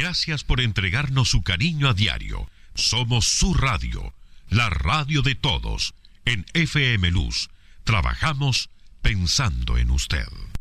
Gracias por entregarnos su cariño a diario. Somos su radio, la radio de todos. En FM Luz, trabajamos pensando en usted.